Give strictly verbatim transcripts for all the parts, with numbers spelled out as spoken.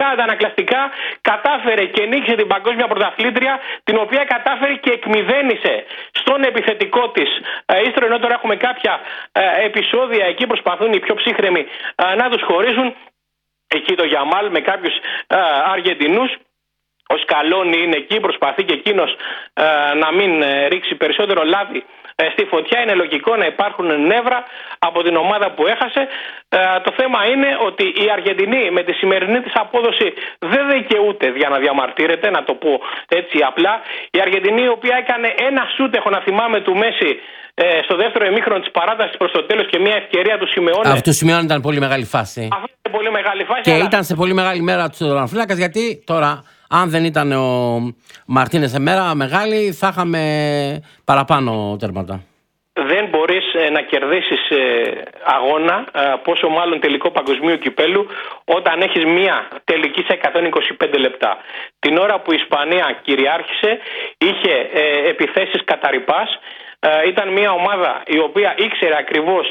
αντανακλαστικά κατάφερε και νίκησε την παγκόσμια πρωταθλήτρια, την οποία κατάφερε και εκμηδένισε στον επιθετικό της ίστρο, ενώ τώρα έχουμε κάποια επεισόδια εκεί, προσπαθούν οι πιο ψύχρεμοι να τους χωρίσουν. Εκεί το Γιαμάλ με κάποιους Αργεντινούς. Ο Σκαλόνι είναι εκεί, προσπαθεί και εκείνος να μην ρίξει περισσότερο λάδι στη φωτιά. Είναι λογικό να υπάρχουν νεύρα από την ομάδα που έχασε. Το θέμα είναι ότι η Αργεντινή με τη σημερινή της απόδοση δεν δικαιούται για να διαμαρτύρεται, να το πω έτσι απλά. Η Αργεντινή, η οποία έκανε ένα σούτ, έχω να θυμάμαι, του Μέση στο δεύτερο ημίχρονο της παράτασης προς το τέλος και μια ευκαιρία του Σιμεώνε. Αυτό του Σιμεώνε ήταν πολύ μεγάλη φάση. Αυτό ήταν πολύ μεγάλη φάση. Και αλλά... ήταν σε πολύ μεγάλη μέρα του τερματοφύλακας, γιατί τώρα, αν δεν ήταν ο Μαρτίνες σε μέρα μεγάλη, θα είχαμε παραπάνω τέρματα. Δεν μπορείς να κερδίσεις αγώνα, πόσο μάλλον τελικό παγκοσμίου κυπέλου, όταν έχεις μία τελική σε εκατόν είκοσι πέντε λεπτά. Την ώρα που η Ισπανία κυριάρχησε, είχε επιθέσεις καταρρυπάς. Ήταν μια ομάδα η οποία ήξερε ακριβώς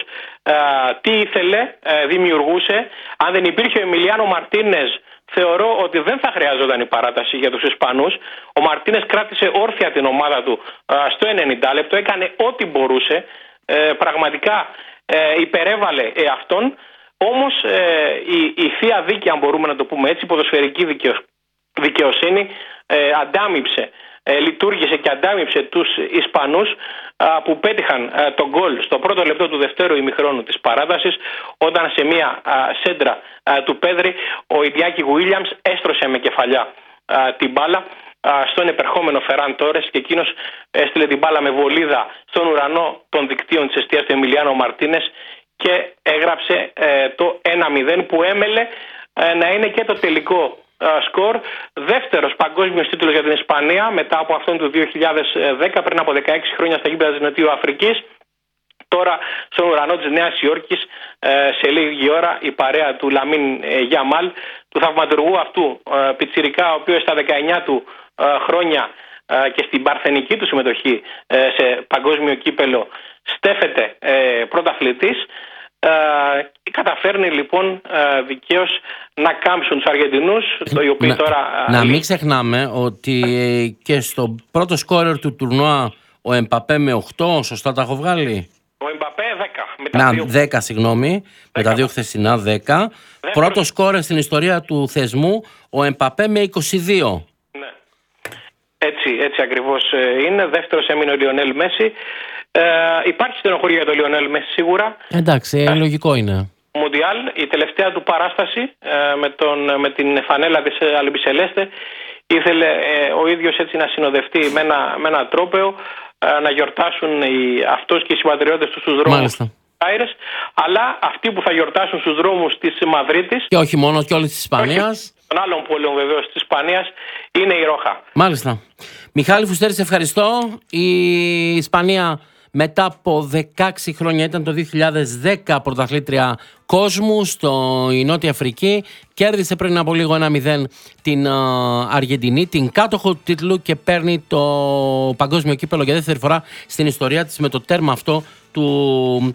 τι ήθελε, δημιουργούσε. Αν δεν υπήρχε ο Εμιλιάνο Μαρτίνες, θεωρώ ότι δεν θα χρειαζόταν η παράταση για τους Ισπανούς. Ο Μαρτίνες κράτησε όρθια την ομάδα του στο ενενήντα λεπτό, έκανε ό,τι μπορούσε, πραγματικά υπερέβαλε αυτόν. Όμως η, η θεία δίκη, αν μπορούμε να το πούμε έτσι, η ποδοσφαιρική δικαιοσύνη αντάμιψε, λειτουργήσε και αντάμιψε τους Ισπανούς, που πέτυχαν τον γκολ στο πρώτο λεπτό του δευτέρου ημιχρόνου της παράτασης, όταν σε μια σέντρα του Πέδρη ο Ιντιάκη Γουίλιαμς έστρωσε με κεφαλιά την μπάλα στον επερχόμενο Φεράν Τόρες, και εκείνος έστειλε την μπάλα με βολίδα στον ουρανό των δικτύων της εστίας του Εμιλιάνο Μαρτίνες και έγραψε το ένα μηδέν που έμελε να είναι και το τελικό σκορ. Δεύτερος παγκόσμιος τίτλος για την Ισπανία μετά από αυτόν του δύο χιλιάδες δέκα, πριν από δεκαέξι χρόνια στα γήπεδα της Νοτιού Αφρικής. Τώρα στον ουρανό της Νέας Υόρκης, σε λίγη ώρα, η παρέα του Λαμίν Γιαμάλ, του θαυματουργού αυτού πιτσιρικά, ο οποίος στα δεκαεννιά του χρόνια και στην παρθενική του συμμετοχή σε παγκόσμιο κύπελο στέφεται πρωταθλητής. Uh, καταφέρνει λοιπόν uh, δικαίως να κάμψουν τους Αργεντινούς, το οι οποίοι να, τώρα... Uh, να μην ξεχνάμε ότι και στο πρώτο σκόρερ του τουρνουά ο Εμπαπέ με οκτώ, σωστά τα έχω βγάλει? Ο Εμπαπέ δέκα. Με να, δύο... δέκα, συγγνώμη, δέκα. Με τα δύο χθεσινά δέκα. Δεύτερος... Πρώτο σκόρερ στην ιστορία του θεσμού ο Εμπαπέ με είκοσι δύο. Ναι. Έτσι, έτσι ακριβώς είναι. Δεύτερος έμεινε ο Λιονέλ Μέση. Ε, υπάρχει στενοχωρία για τον Λιονέλ Μέση σίγουρα. Εντάξει, ε, λογικό είναι. Μουντιάλ, η τελευταία του παράσταση ε, με, τον, με την φανέλα της Αλμπισελέστε, ήθελε ε, ο ίδιος έτσι να συνοδευτεί με ένα, με ένα τρόπαιο, ε, να γιορτάσουν οι, αυτός και οι συμπατριώτες του στους δρόμους. Άιρες, αλλά αυτοί που θα γιορτάσουν στους δρόμους της Μαδρίτης, και όχι μόνο, και όλης της Ισπανίας, των άλλων πόλεων βεβαίως της Ισπανίας, είναι η Ρόχα. Μάλιστα. Μιχάλη Φουστέρη, σε ευχαριστώ. Η Ισπανία μετά από δεκαέξι χρόνια, ήταν το δύο χιλιάδες δέκα, πρωταθλήτρια κόσμου στο η Νότια Αφρική. Κέρδισε πριν από λίγο ένα μηδέν την uh, Αργεντινή, την κάτοχο του τίτλου, και παίρνει το παγκόσμιο κύπελο για δεύτερη φορά στην ιστορία της, με το τέρμα αυτό του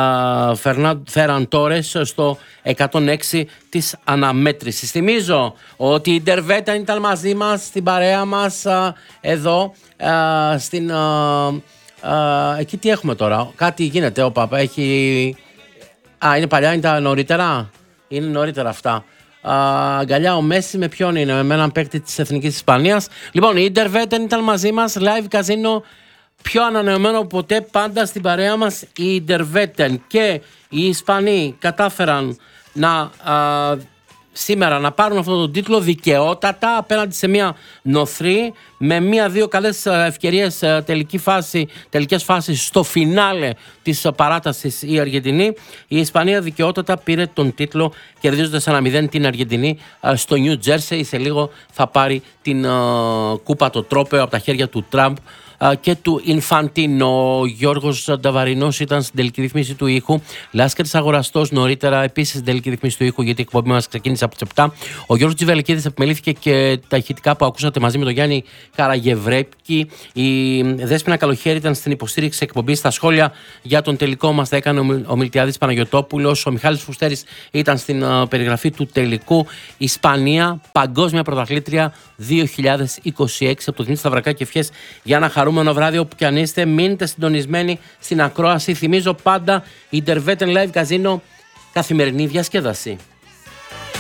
Φεράν Τόρες στο εκατόν έξι της αναμέτρησης. Θυμίζω ότι η Ντερβέτα ήταν μαζί μας, στην παρέα μας α, εδώ α, στην, α, α, εκεί τι έχουμε τώρα, κάτι γίνεται, ο Παπα έχει, α, είναι παλιά, είναι τα νωρίτερα, είναι νωρίτερα αυτά. Uh, αγκαλιά ο Μέση με ποιον είναι, με έναν παίκτη της Εθνικής Ισπανίας. Λοιπόν, η Ντερβέτα ήταν μαζί μας, live καζίνο, πιο ανανεωμένο ποτέ, πάντα στην παρέα μας η Ντερβέτεν, και οι Ισπανοί κατάφεραν να α, σήμερα να πάρουν αυτόν τον τίτλο δικαιότατα απέναντι σε μια νοθρή, με μία-δύο καλές ευκαιρίες τελική φάση, τελικές φάσεις στο φινάλε της παράτασης η Αργεντινή. Η Ισπανία δικαιότατα πήρε τον τίτλο, κερδίζοντας ένα μηδέν την Αργεντινή στο Νιου Τζέρσεϊ. Σε λίγο θα πάρει την α, κούπα, το τρόπαιο από τα χέρια του Τραμπ, και του Ινφαντίνο. Ο Γιώργος Νταβαρινός ήταν στην τελική ρύθμιση του ήχου. Λάσκαρης Αγοραστός νωρίτερα επίσης στην τελική ρύθμιση του ήχου, γιατί η εκπομπή μας ξεκίνησε από τις επτά. Ο Γιώργος Τζιβελικίδης επιμελήθηκε και τα ηχητικά που ακούσατε μαζί με τον Γιάννη Καραγευρέπκη. Η Δέσποινα Καλοχέρη ήταν στην υποστήριξη εκπομπής. Στα σχόλια για τον τελικό μας τα έκανε ο Μιλτιάδης Παναγιωτόπουλος. Ο Μιχάλης Φουστέρης ήταν στην περιγραφή του τελικού. Ισπανία, παγκόσμια πρωταθλήτρια δύο χιλιάδες είκοσι έξι. Από το Δημήτρη Σταυρακάκη, ευχές για ένα χαρούμενο βράδυ όπου και αν είστε. Μείνετε συντονισμένοι στην ακρόαση. Θυμίζω πάντα Interveten Live Casino, καθημερινή διασκέδαση.